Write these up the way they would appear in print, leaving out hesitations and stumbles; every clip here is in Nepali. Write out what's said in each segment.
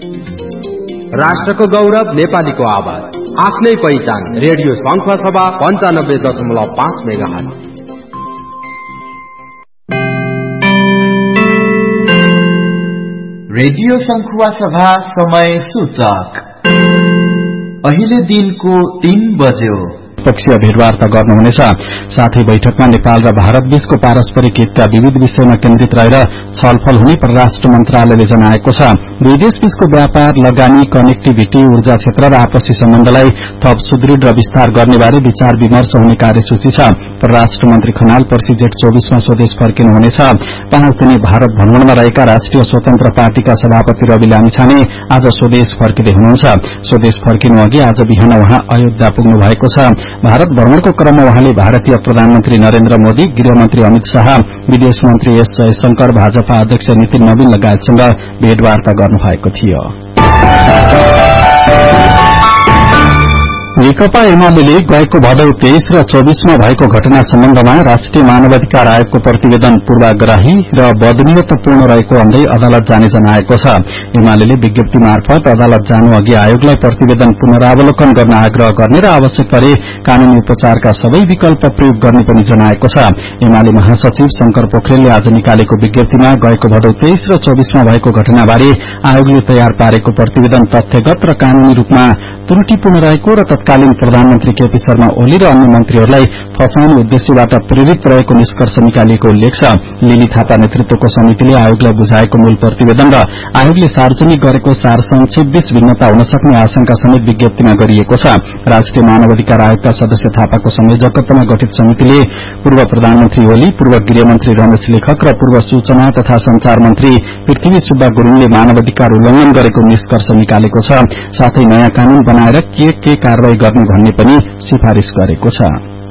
राष्ट्रको गौरव नेपालीको आवाज, आफ्नै पहिचान। रेडियो शंखुवा सभा 95.5 मेगाहर्ज। रेडियो शंखुवा सभा समय सूचक अहिले दिनको 3 बज्यो। पक्षीय भेटवार्ता गर्नुहुनेछ। साथै बैठकमा नेपाल र भारत बीचको पारस्परिक हितका विविध विषयमा केन्द्रित रहेर छलफल हुने परराष्ट्र मन्त्रालयले जनाएको छ। दुई देश बीचको व्यापार, लगानी, कनेक्टिभिटी, ऊर्जा क्षेत्र र आपसी सम्बन्धलाई थप सुदृढ र विस्तार गर्ने बारे विचार विमर्श हुने कार्यसूची छ। परराष्ट्र मन्त्री खनाल पर्सि जेठ 24 मा स्वदेश फर्किनुहुनेछ। 5 दिने भारत भ्रमणमा रहेका राष्ट्रिय स्वतन्त्र पार्टीका सभापति रवि लामिछाने आज स्वदेश फर्किँदै हुनुहुन्छ। स्वदेश फर्किनु अघि आज बिहान उहाँ अयोध्या पुग्नु भएको छ। भारत भ्रमणको क्रममा उहाँले भारतीय प्रधानमन्त्री नरेन्द्र मोदी, गृहमन्त्री अमित शाह, विदेश मन्त्री एस जयशंकर, भाजपा अध्यक्ष नितिन नवीन लगायतसँग भेटवार्ता गर्नुभएको थियो। नेकपा एमाले गएको भदौ 23 र 24 मा भएको घटना सम्बन्धमा राष्ट्रिय मानवाधिकार आयोगको प्रतिवेदन पूर्वाग्रही र बदनीयतापूर्ण रहेको भन्दै अदालत जाने जनाएको छ। एमाले विज्ञप्ति मार्फत अदालत जानु अघि आयोगलाई प्रतिवेदन पुनरावलोकन गर्न आग्रह गर्ने र आवश्यक परे कानूनी उपचारका सबै विकल्प प्रयोग गर्ने पनि जनाएको छ। एमाले महासचिव शंकर पोखरेलले आज निकालेको विज्ञप्तिमा गएको भदौ 23 र 24 मा भएको घटनाबारे आयोगले तयार पारेको प्रतिवेदन तथ्यगत र कानूनी रूपमा त्रुटिपूर्ण रहेको र तत्कालीन प्रधानमन्त्री केपी शर्मा ओली र अन्य मन्त्रीहरूलाई फसाउने उद्देश्यबाट प्रेरित रहेको निष्कर्ष निकालिएको उल्लेख छ। लिली थापा नेतृत्वको समितिले आयोगलाई बुझाएको मूल प्रतिवेदन र आयोगले सार्वजनिक गरेको सारसंक्षेप बीच भिन्नता हुन सक्ने आशंका समेत विज्ञप्तिमा गरिएको छ। राष्ट्रिय मानवाधिकार आयोगका सदस्य थापाको संयोजकत्वमा गठित समितिले पूर्व प्रधानमन्त्री ओली, पूर्व गृहमन्त्री रमेश लेखक र पूर्व सूचना तथा संचार मन्त्री पृथ्वी सुब्बा गुरूङले मानवाधिकार उल्लंघन गरेको निष्कर्ष निकालेको छ। साथै नयाँ कानून बनाएर के कारवाही गर्ने भन्ने पनि सिफारिश गरेको छ।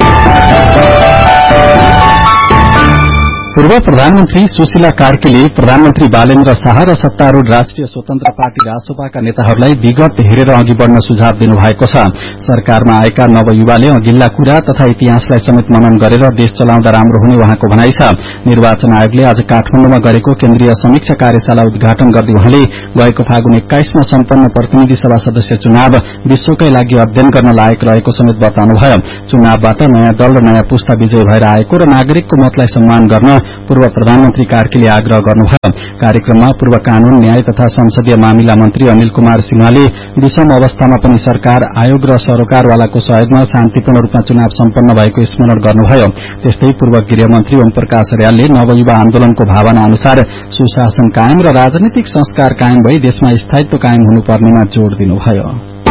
पूर्व प्रधानमन्त्री सुशीला कार्कीले प्रधानमन्त्री बालेन्द्र शाह र सत्तारूढ़ राष्ट्रिय स्वतन्त्र पार्टी रासोपाका नेताहरूलाई विगत हेरेर अघि बढ़न सुझाव दिनुभएको छ। सरकारमा आएका नवयुवाले अघिल्ला कुरा तथा इतिहासलाई समेत मनन गरेर देश चलाउँदा राम्रो हुने उहाँको भनाइ छ। निर्वाचन आयोगले आज काठमाडौँमा गरेको केन्द्रीय समीक्षा कार्यशाला उद्घाटन गर्दै उहाँले गएको फागुन 21 मा सम्पन्न प्रतिनिधि सभा सदस्य चुनाव विश्वकै लागि अध्ययन गर्न लायक रहेको समेत बताउनुभयो। चुनावबाट नयाँ दल र नयाँ पुस्ता विजय भएर आएको र नागरिकको मतलाई सम्मान गर्न पूर्व प्रधानमन्त्री कार्कीले आग्रह गर्नुभयो। कार्यक्रममा पूर्व कानून, न्याय तथा संसदीय मामिला मन्त्री अनिल कुमार सिन्हाले विषम अवस्थामा पनि सरकार, आयोग र सरोकारवालाको सहयोगमा शान्तिपूर्ण रूपमा चुनाव सम्पन्न भएको स्मरण गर्नुभयो। त्यस्तै पूर्व गृहमन्त्री ओम प्रकाश अर्यालले नवयुवा आन्दोलनको भावना अनुसार सुशासन कायम र राजनीतिक संस्कार कायम भई देशमा स्थायित्व कायम हुनुपर्नेमा जोड़ दिनुभयो।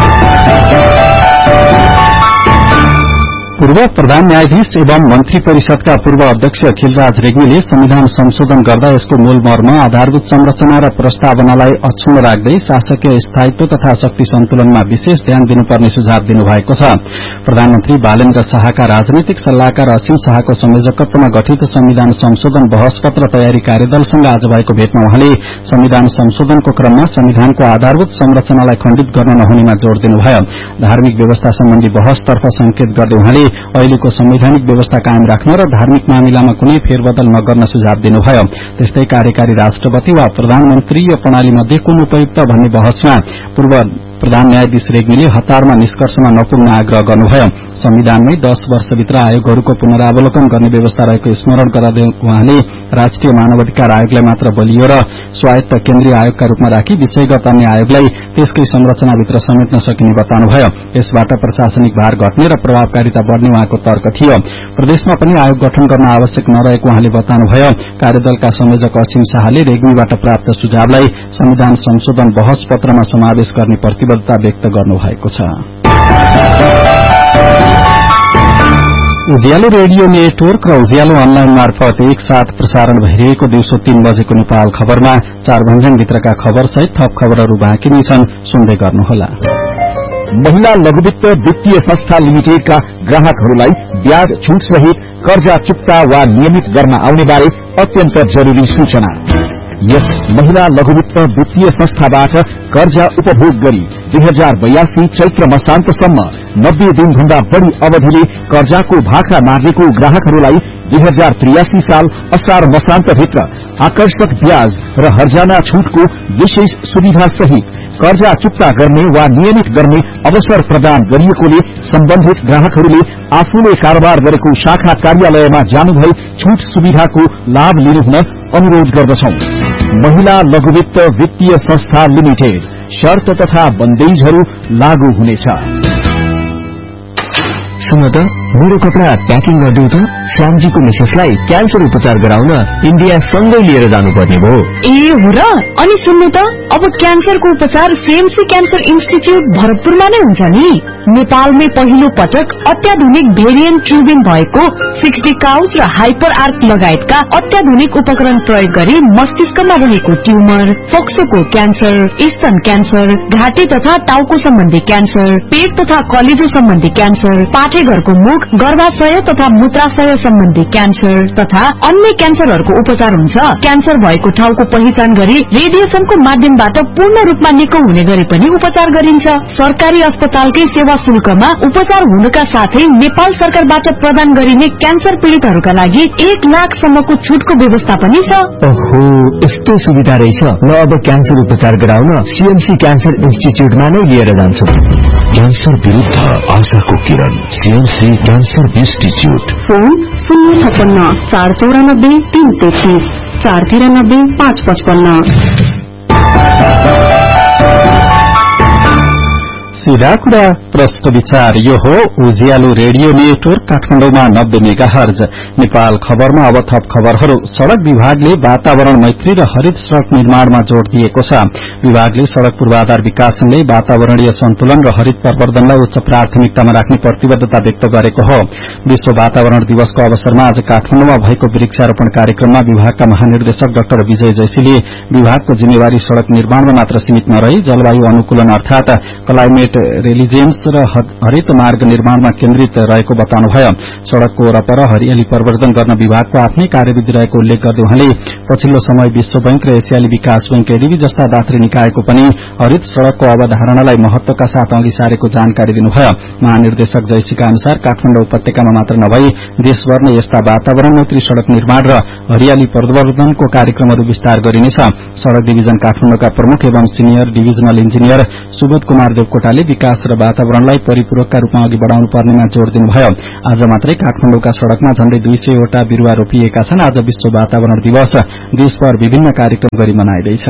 पूर्व प्रधान न्यायाधीश एवं मन्त्री परिषदका पूर्व अध्यक्ष खिलराज रेग्मीले संविधान संशोधन गर्दा यसको मूल मर्म, आधारभूत संरचना र प्रस्तावनालाई अक्षुण्ण राख्दै शासकीय स्थायित्व तथा शक्ति सन्तुलनमा विशेष ध्यान दिनुपर्ने सुझाव दिनुभएको छ। प्रधानमन्त्री बालेन्द्र शाहका राजनीतिक सल्लाहकार असीम शाहको संयोजकत्वमा गठित संविधान संशोधन बहस पत्र तयारी कार्यदलसँग आज भएको भेटमा उहाँले संविधान संशोधनको क्रममा संविधानको आधारभूत संरचनालाई खण्डित गर्न नहुनेमा जोड़ दिनुभयो। धार्मिक व्यवस्था सम्बन्धी बहसतर्फ संकेत गर्दै उहाँले अहिलेको संवैधानिक व्यवस्था कायम राख्न र धार्मिक मामिलामा कुनै फेरबदल नगर्न सुझाव दिनुभयो। त्यस्तै कार्यकारी राष्ट्रपति वा प्रधानमन्त्रीय प्रणाली मध्ये कुन उपयुक्त भन्ने बहसमा पूर्व प्रधान न्यायाधीश रेग्मीले हतारमा निष्कर्षमा नपुग्न आग्रह गर्नुभयो। संविधानमै 10 वर्षभित्र आयोगहरूको पुनरावलोकन गर्ने व्यवस्था रहेको स्मरण गराउँदै उहाँले राष्ट्रिय मानवाधिकार आयोगलाई मात्र बलियो र स्वायत्त केन्द्रीय आयोगका रूपमा राखी विषयगत अन्य आयोगलाई त्यसकै संरचनाभित्र समेट्न सकिने बताउनुभयो। यसबाट प्रशासनिक भार घट्ने र प्रभावकारिता बढ़ने उहाँको तर्क थियो। प्रदेशमा पनि आयोग गठन गर्न आवश्यक नरहेको उहाँले बताउनुभयो। कार्यदलका संयोजक असीम शाहले रेग्मीबाट प्राप्त सुझावलाई संविधान संशोधन बहस पत्रमा समावेश गर्ने प्रतिबद्धता व्यक्त गर्नुभएको छ। उज्यालो रेडियो नेटवर्क र उज्यालो अनलाइन मार्फत एकसाथ प्रसारण भइरहेको दिउँसो 3 बजेको नेपाल खबरमा 4 भन्ज्याङभित्रका खबर सहित थप खबरहरू बाँकी नै छन्, सुन्दै गर्नुहोला। महिला लघुवित्त वित्तीय संस्था लिमिटेडका ग्राहकहरूलाई ब्याज छूट सहित कर्जा चुक्ता वा नियमित गर्न आउने बारे अत्यन्त जरूरी सूचना। यस महिला लघुवित्त वित्तीय संस्थाबाट कर्जा उपभोग गरी 2082 चैत्र मसान्तसम्म 90 दिनभन्दा बढ़ी अवधिले कर्जाको भाका मार्नेको ग्राहकहरूलाई 2083 साल असार मसान्तभित्र आकर्षक ब्याज र हर्जाना छूटको विशेष सुविधा सहित कर्जा चुक्ता गर्ने वा नियमित गर्ने अवसर प्रदान गरिएकोले सम्बन्धित ग्राहकहरूले आफूले कारोबार गरेको शाखा कार्यालयमा जानुभई छूट सुविधाको लाभ लिनुहुन अनुरोध गर्दछौं। महिला लघुवित्त वित्तीय संस्था लिमिटेड, शर्त तथा बन्देजहरू लागू हुनेछ। सुन त, मेरो कपडा प्याकिङ गरिदेऊ त। श्यामजीको मिसेसलाई क्यान्सर उपचार गराउन इन्डिया सँगै लिएर जानुपर्ने भयो। ए हो र? अनि सुन्नु त, अब क्यान्सरको उपचार सीएमसी क्यान्सर इन्स्टिच्युट भरतपुरमा नै हुन्छ नि। नेपालमै पहिलो पटक अत्याधुनिक भेरिएन्ट ट्युबिङ भएको 60 काउच र हाइपर आर्क लगायतका अत्याधुनिक उपकरण प्रयोग गरी मस्तिष्कमा रहेको ट्युमर, फोक्सोको क्यान्सर, स्तन क्यान्सर, घाँटी तथा टाउको सम्बन्धी क्यान्सर, पेट तथा कलेजो सम्बन्धी क्यान्सर, पाठेघरको मुख, गर्भाशय तथा मूत्राशय सम्बन्धी क्यान्सर तथा अन्य क्यान्सरहरूको उपचार हुन्छ। क्यान्सर भएको ठाउँको पहिचान गरी रेडिएसनको माध्यमबाट पूर्ण रूपमा निको हुने गरी पनि उपचार गरिन्छ। सरकारी अस्पतालकै सेवा शुल्कमा उपचार हुनुका साथै नेपाल सरकारबाट प्रदान गरिने क्यान्सर पीड़ितहरूका लागि 1 लाखसम्मको छुटको व्यवस्था पनि छ। ओहो, यस्तो सुविधा रहेछ। ल अब क्यान्सर उपचार गराउन सीएमसी क्यान्सर इन्स्टिच्युटमा नै लिएर जान्छु। क्यान्सर विरुद्ध आशाको किरण, सीएमसी क्यान्सर इन्स्टिच्युट। फोन 056 494 333 493 555। सीधा कुरा प्रश्न विचार। यो हो उज्यालो रेडियो नेटवर्क काठमाडौँमा 90 मेगाहर्ज। नेपाल खबरमा अब थप खबरहरू। सड़क विभागले वातावरण मैत्री र हरित सड़क निर्माणमा जोड़ दिएको छ। विभागले सड़क पूर्वाधार विकाससँगै वातावरणीय सन्तुलन र हरित प्रवर्धनलाई उच्च प्राथमिकतामा राख्ने प्रतिबद्धता व्यक्त गरेको हो। विश्व वातावरण दिवसको अवसरमा आज काठमाडौँमा भएको वृक्षारोपण कार्यक्रममा विभागका महानिर्देशक डाक्टर विजय जैसीले विभागको जिम्मेवारी सड़क निर्माणमा मात्र सीमित नरही जलवायु अनुकूलन अर्थात क्लाइमेट रेलिजेन्स र हरित मार्ग निर्माणमा केन्द्रित रहेको बताउनुभयो। सड़कको वरपर हरियाली प्रवर्धन गर्न विभागको आफ्नै कार्यविधि रहेको उल्लेख गर्दै उहाँले पछिल्लो समय विश्व बैंक र एसियाली विकास बैंक एडीबी जस्ता दात्री निकायको पनि हरित सड़कको अवधारणालाई महत्वका साथ अघि सारेको जानकारी दिनुभयो। महानिर्देशक जैसीका अनुसार काठमाडौँ उपत्यकामा मात्र नभई देशभर नै यस्ता वातावरण मैत्री सड़क निर्माण र हरियाली प्रवर्धनको कार्यक्रमहरू विस्तार गरिनेछ। सड़क डिभिजन काठमाडौँका प्रमुख एवं senior divisional engineer Subodh Kumar देवकोटाले विकास र वातावरणलाई परिपूरकका रूपमा अघि बढ़ाउनु पर्नेमा जोड़ दिनुभयो। आज मात्रै काठमाडौँका सड़कमा झण्डै 200 वटा बिरूवा रोपिएका छन्। आज विश्व वातावरण दिवस देशभर विभिन्न कार्यक्रम गरी मनाइँदैछ।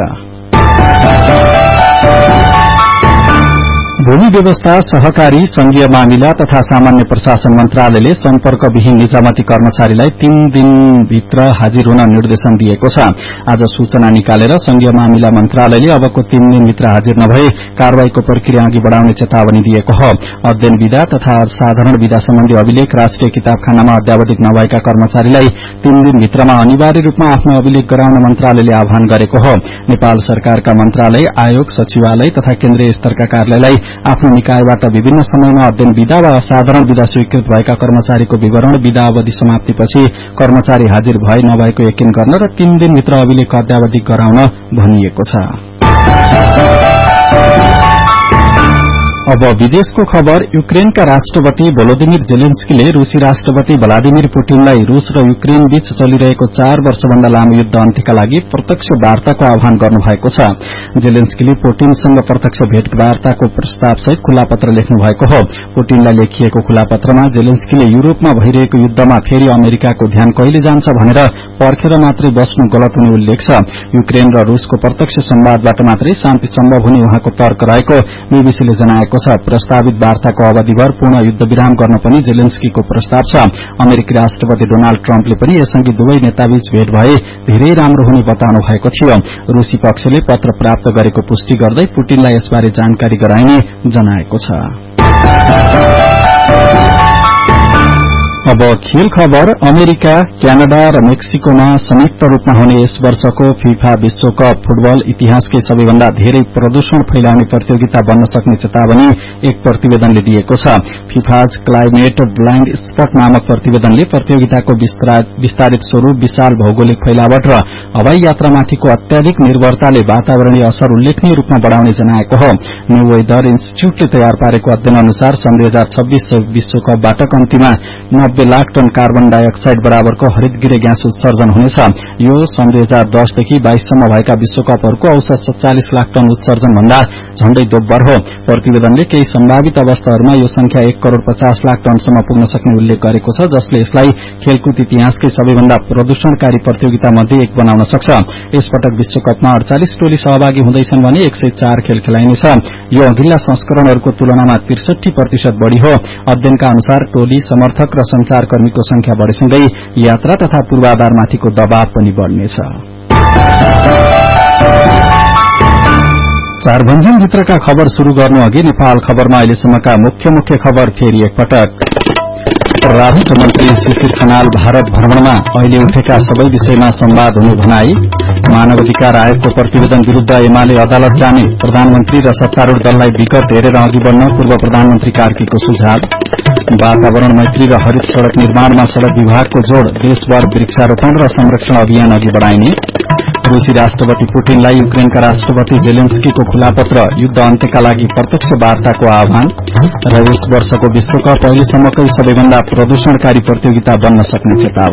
भूमि व्यवस्था, सहकारी, संघीय मामिला तथा सामान्य प्रशासन मन्त्रालयले सम्पर्कविहीन निजामती कर्मचारीलाई 3 दिनभित्र हाजिर हुन निर्देशन दिएको छ। आज सूचना निकालेर संघीय मामिला मन्त्रालयले अबको 3 दिनभित्र हाजिर नभए कार्यवाहीको प्रक्रिया अघि बढ़ाउने चेतावनी दिएको हो। अध्ययन विधा तथा साधारण विधा सम्बन्धी अभिलेख राष्ट्रिय किताबखानामा अध्यावधिक नभएका कर्मचारीलाई 3 दिनभित्रमा अनिवार्य रूपमा आफ्नो अभिलेख गराउन मन्त्रालयले आह्वान गरेको हो। नेपाल सरकारका मन्त्रालय, आयोग, सचिवालय तथा केन्द्रीय स्तरका कार्यालयलाई आफ्नो निकायबाट विभिन्न समयमा अध्ययन विधा वा साधारण विधा स्वीकृत भएका कर्मचारीको विवरण विधा अवधि समाप्तिपछि कर्मचारी हाजिर भए नभएको यकिन गर्न र 3 दिनभित्र अभिलेख अध्यावधिक गराउन भनिएको छ। अब विदेशको खबर। युक्रेनका राष्ट्रपति भोलोदिमिर जेलेन्स्कीले रूसी राष्ट्रपति भ्लादिमिर पुटिनलाई रूस र युक्रेन बीच चलिरहेको 4 वर्षभन्दा लामो युद्ध अन्त्यका लागि प्रत्यक्ष वार्ताको आह्वान गर्नुभएको छ। जेलेन्स्कीले पुटिनसँग प्रत्यक्ष भेटवार्ताको प्रस्तावसहित खुला पत्र लेख्नु भएको हो। पुटिनलाई लेखिएको खुला पत्रमा जेलेन्स्कीले युरोपमा भइरहेको युद्धमा फेरि अमेरिकाको ध्यान कहिले जान्छ भनेर पर्खेर मात्रै बस्नु गलत हुने उल्लेख छ। युक्रेन र रूसको प्रत्यक्ष संवादबाट मात्रै शान्ति सम्भव हुने उहाँको तर्क रहेको बीबीसीले जनाएको छ। प्रस्तावित वार्ताको अवधिभर पूर्ण युद्ध विराम गर्न पनि जेलेन्स्कीको प्रस्ताव छ। अमेरिकी राष्ट्रपति डोनाल्ड ट्रम्पले पनि यसअघि दुवै नेताबीच भेट भए धेरै राम्रो हुने बताउनु भएको थियो। रूसी पक्षले पत्र प्राप्त गरेको पुष्टि गर्दै पुटिनलाई यसबारे जानकारी गराइने जनाएको छ। अब खेल खबर। अमेरिका, क्यानाडा र मेक्सिकोमा संयुक्त रूपमा हुने यस वर्षको फीफा विश्वकप फुटबल इतिहासकै सबैभन्दा धेरै प्रदूषण फैलाउने प्रतियोगिता बन्न सक्ने चेतावनी एक प्रतिवेदनले दिएको छ। फीफाज क्लाइमेट ब्लाइन्ड स्पट नामक प्रतिवेदनले प्रतियोगिताको विस्तारित स्वरूप, विशाल भौगोलिक फैलावट र हवाई यात्रामाथिको अत्याधिक निर्भरताले वातावरणीय असर उल्लेखनीय रूपमा बढ़ाउने जनाएको हो। न्यू वेदर इन्स्टिच्यूटले तयार पारेको अध्ययन अनुसार सन् 2026 विश्वकपबाट कम्तीमा 90 लाख टन कार्बन डाइअक्साइड बराबरको हरितगृह ग्यास उत्सर्जन हुनेछ। यो सन् 2010 देखि 22 सम्म भएका विश्वकपहरूको औसत 47 लाख टन उत्सर्जन भन्दा झण्डै दोब्बर हो। प्रतिवेदनले केही सम्भावित अवस्थाहरूमा यो संख्या 1 करोड़ 50 लाख टनसम्म पुग्न सक्ने उल्लेख गरेको छ, जसले यसलाई खेलकुद इतिहासकै सबैभन्दा प्रदूषणकारी प्रतियोगिता मध्ये एक बनाउन सक्छ। यसपटक विश्वकपमा 48 टोली सहभागी हुँदैछन् भने 104 खेल खेलाइनेछ। यो अघिल्ला संस्करणहरूको तुलनामा 63% बढ़ी हो। अध्ययनका अनुसार टोली, समर्थक र संचारकर्मीको संख्या बढेसँगै यात्रा तथा पूर्वाधारमाथिको दबाव पनि बढ़नेछ। चारभन्ज्याङ भित्रका खबर शुरू गर्नु अघि नेपाल खबरमा अहिलेसम्मका मुख्य खबर फेरि एकपटक। राष्ट्रमन्त्री शिशिर खनाल भारत भ्रमणमा, अहिले उठेका सबै विषयमा संवाद हुने भनाई। मानवाधिकार आयोगको प्रतिवेदन विरूद्ध एमाले अदालत जाने, प्रधानमन्त्री र सत्तारूढ़ दललाई विगत हेरेर अघि बढ्न पूर्व प्रधानमन्त्री कार्कीको सुझाव। वातावरण मैत्री र हरित सड़क निर्माणमा सड़क विभागको जोड़, देशभर वृक्षारोपण र संरक्षण अभियान अघि बढ़ाइने। रूसी राष्ट्रपति पुटिनलाई युक्रेनका राष्ट्रपति जेलेन्स्कीको खुला पत्र, युद्ध अन्त्यका लागि प्रत्यक्ष वार्ताको आह्वान। र यस वर्षको विश्वकप अहिलेसम्मकै सबैभन्दा प्रदूषणकारी प्रतियोगिता बन्न सक्ने चेतावनी।